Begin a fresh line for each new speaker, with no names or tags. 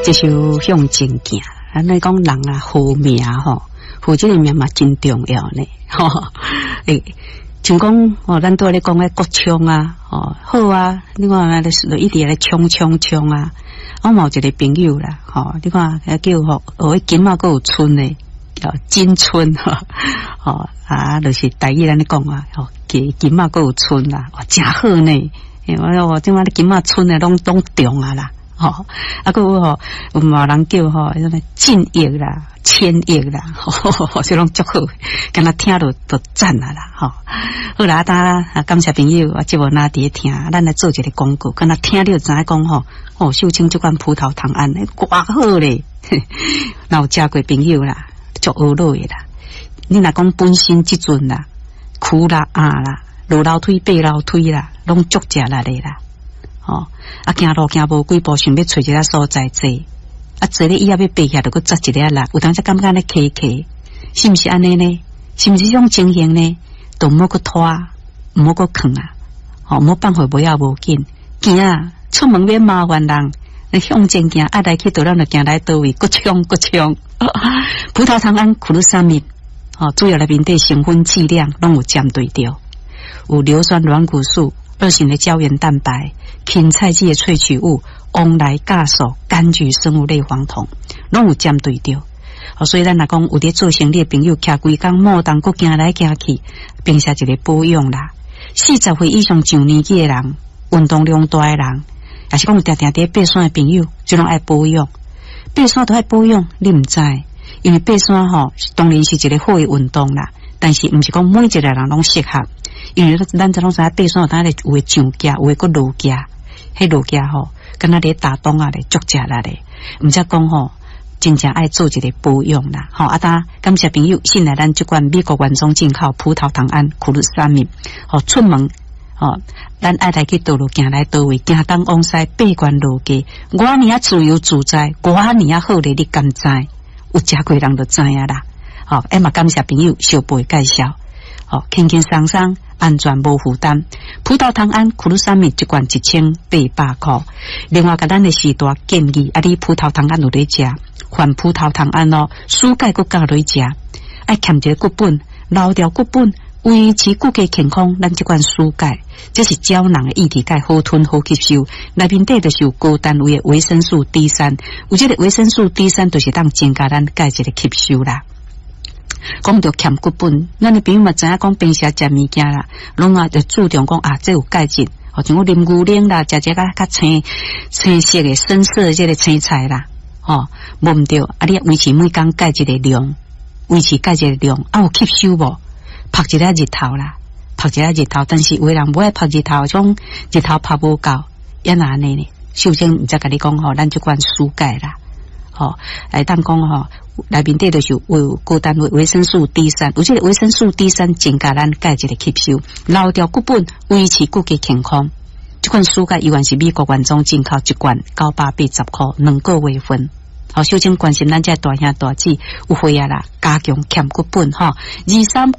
这首向前行，咱来讲人啊，好命吼，好这个命嘛真重要呢，吼，像讲咱都咧讲个国枪啊，好啊，你看就一直咧冲啊，我嘛有一个朋友啦，你看叫金马还有村呢，叫金村就是台语咱咧讲啊，金马还有村啦，真好呢，我即马咧金马村呢拢中啊啦。还有有嘛人叫什么进亿啦、千亿啦，这拢足好，敢若听到都赞啦好啦，感谢朋友，节目哪伫听，咱来做一个广告，敢若听了知影讲秀清这款葡萄糖胺偌好咧，若有食过朋友啦，足学落的啦。你若讲本身即阵啦，苦啦、啦、落楼梯、爬楼梯啦，拢足食力的啦。行路行无几步，想要找一个所在坐，坐咧以后要爬下，就搁扎一个啦。有当时感觉咧骑，是毋是安尼呢？是毋是这种情形呢？都毋好搁拖，毋好搁扛啊！毋好放回不要无紧，行啊！出门免麻烦人，你向前行，爱来去倒咱就行来倒位，搁冲！葡萄糖胺苦鲁沙米，主要内面的成分剂量拢有针对着，有硫酸软骨素。2型的胶原蛋白、芹菜剂的萃取物、翁来酵素、柑橘生物类黄酮，拢有针对着。所以咱若讲有咧做生理的朋友，徛规工莫当搁行来行去，并且一个保养啦。40岁以上上年纪的人，运动量大的人，也是讲定伫爬山的朋友，就拢爱保养。爬山都爱保养，你毋知？因为爬山当然是一个好的运动啦，但是毋是讲每一个人拢适合。因为咱这拢知爬山，当然有诶上架，有诶个落架，迄落架敢若咧打洞啊咧，足食力咧。毋则讲真正爱做一个保养啦。感谢朋友信赖咱这款美国原装进口葡萄糖胺苦鲁沙米。出门咱爱来去倒路行来倒位，行东往西，爬悬落低，我年自由自在，我年好咧，你敢知？有食过人就知影啦。嘛感谢朋友小辈介绍。轻轻松松，安全无负担。葡萄糖胺苦鲁沙米一罐1800块。另外，甲咱的时大建议，你葡萄糖胺有咧食，换葡萄糖胺蔬钙佮加落食，爱欠一个骨本，留掉骨本，维持骨骼健康。咱这款蔬钙，这是胶囊的液体钙，好吞好吸收。内面底就是有高单位的维生素 D3，有这个维生素 D3，就是当增加咱钙质的吸收啦。讲到欠骨本，咱的朋友嘛知影讲平时食物件啦，拢就注重讲这有钙质，像我啉牛奶啦，食较青色的深色的这个青菜啦，无毋对，你维持每工钙质的量，有吸收无？晒一下日头啦，但是有的人不爱晒日头，种日头晒无够，也哪安尼呢？首先毋则甲你讲咱这款蔬钙啦，当讲内面底就是有高单位维生素 D3， 有这个维生素 D3 增加咱钙质的吸收，留掉骨本，维持骨骼健康。这款蔬钙依然是美国原装进口，一罐980块，2个月份。首先关心咱这大兄大姐有血啊啦，加强欠骨本23